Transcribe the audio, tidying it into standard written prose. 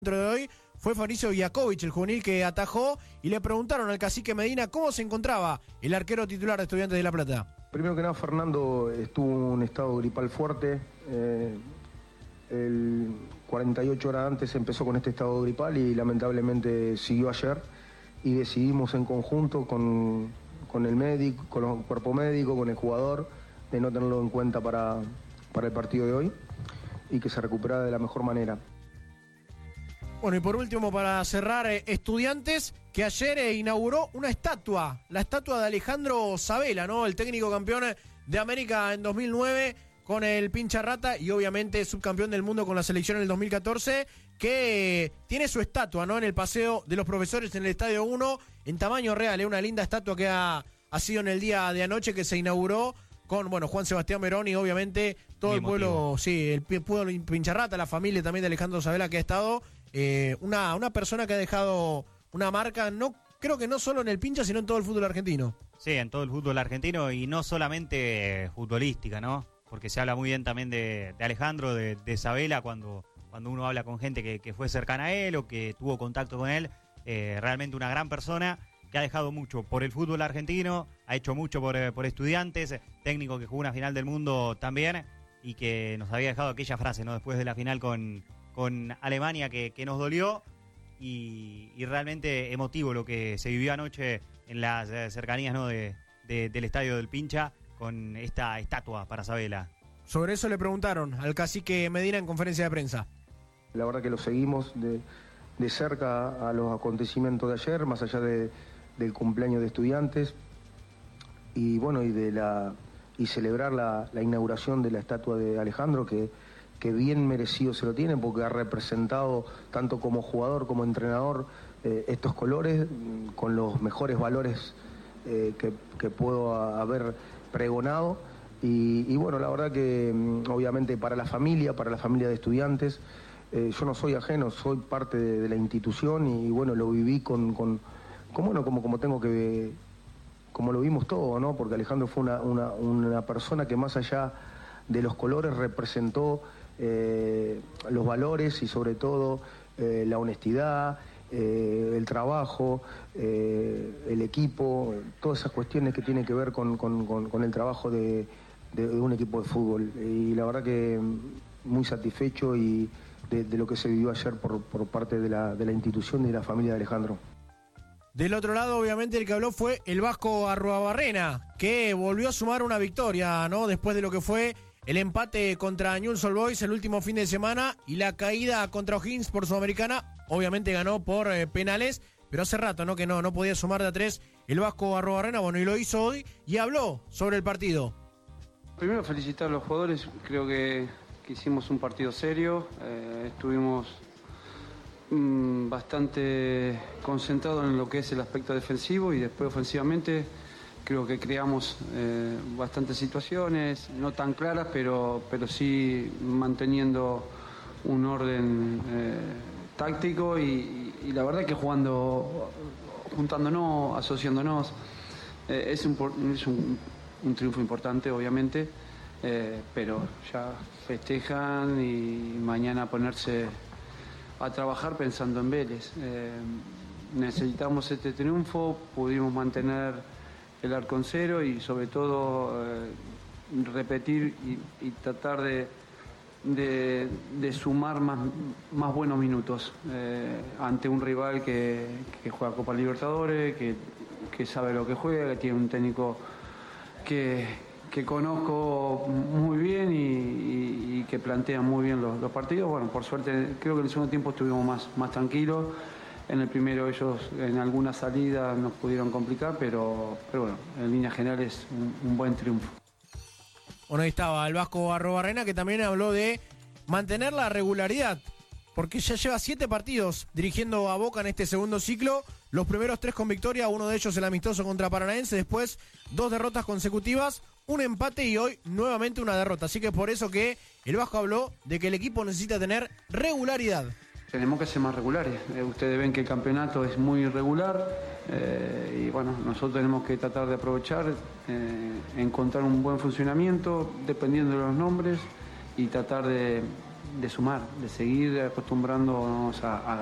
de hoy fue Fabricio Iakovic, el juvenil que atajó, y le preguntaron al cacique Medina cómo se encontraba el arquero titular de Estudiantes de La Plata. Primero que nada, Fernando estuvo en un estado gripal fuerte. 48 horas antes empezó con este estado gripal y lamentablemente siguió ayer. Y decidimos en conjunto con el médico, con el cuerpo médico, con el jugador, de no tenerlo en cuenta para el partido de hoy y que se recuperara de la mejor manera. Bueno, y por último, para cerrar, Estudiantes, que ayer inauguró una estatua, la estatua de Alejandro Sabela, ¿no? El técnico campeón de América en 2009 con el Pincha Rata y obviamente subcampeón del mundo con la selección en el 2014, que tiene su estatua, ¿no? En el Paseo de los Profesores en el Estadio 1, en tamaño real, una linda estatua que ha sido en el día de anoche, que se inauguró con, bueno, Juan Sebastián Verón y obviamente todo el pueblo, sí, el pueblo Pincharrata, la familia también de Alejandro Sabela que ha estado, una persona que ha dejado una marca, no creo que no solo en el Pincha, sino en todo el fútbol argentino. Sí, en todo el fútbol argentino y no solamente futbolística, ¿no? Porque se habla muy bien también de Alejandro, de Sabela, cuando uno habla con gente que fue cercana a él o que tuvo contacto con él, realmente una gran persona que ha dejado mucho por el fútbol argentino, ha hecho mucho por Estudiantes, técnico que jugó una final del mundo también y que nos había dejado aquella frase, ¿no? Después de la final con Alemania que nos dolió y realmente emotivo lo que se vivió anoche en las cercanías, ¿no? del estadio del Pincha con esta estatua para Sabela. Sobre eso le preguntaron al cacique Medina en conferencia de prensa. La verdad que lo seguimos de cerca a los acontecimientos de ayer, más allá del cumpleaños de Estudiantes y bueno, y celebrar la inauguración de la estatua de Alejandro, que bien merecido se lo tiene porque ha representado tanto como jugador como entrenador estos colores con los mejores valores que puedo haber pregonado y bueno, la verdad que obviamente para la familia de Estudiantes, yo no soy ajeno, soy parte de la institución y bueno, lo viví como lo vimos todo, ¿no? Porque Alejandro fue una persona que más allá de los colores representó los valores y sobre todo la honestidad, el trabajo, el equipo, todas esas cuestiones que tienen que ver con el trabajo de un equipo de fútbol. Y la verdad que muy satisfecho y de lo que se vivió ayer por parte de la institución y de la familia de Alejandro. Del otro lado, obviamente, el que habló fue el Vasco Arruabarrena, que volvió a sumar una victoria, ¿no? Después de lo que fue el empate contra Newell's Old Boys el último fin de semana y la caída contra O'Higgins por Sudamericana. Obviamente ganó por penales, pero hace rato, ¿no? Que no podía sumar de a tres el Vasco Arruabarrena. Bueno, y lo hizo hoy y habló sobre el partido. Primero felicitar a los jugadores, creo que hicimos un partido serio, estuvimos bastante concentrados en lo que es el aspecto defensivo y después ofensivamente creo que creamos bastantes situaciones, no tan claras, pero sí manteniendo un orden táctico y la verdad que juntándonos, asociándonos, es un triunfo importante obviamente, pero ya festejan y mañana ponerse a trabajar pensando en Vélez. Necesitamos este triunfo, pudimos mantener el arco en cero y sobre todo repetir y tratar de sumar más buenos minutos ante un rival que juega Copa Libertadores, que sabe lo que juega, que tiene un técnico que conozco muy bien y que plantea muy bien los partidos. Bueno, por suerte creo que en el segundo tiempo estuvimos más tranquilos. En el primero ellos en alguna salida nos pudieron complicar, pero bueno, en líneas generales un buen triunfo. Bueno, ahí estaba el Vasco Arruabarrena, que también habló de mantener la regularidad, porque ya lleva 7 partidos dirigiendo a Boca en este segundo ciclo, los primeros 3 con victoria, uno de ellos el amistoso contra Paranaense, después 2 derrotas consecutivas, un empate y hoy nuevamente una derrota. Así que por eso que el Vasco habló de que el equipo necesita tener regularidad. Tenemos que ser más regulares. Ustedes ven que el campeonato es muy irregular y bueno, nosotros tenemos que tratar de aprovechar, encontrar un buen funcionamiento dependiendo de los nombres y tratar de sumar, de seguir acostumbrándonos a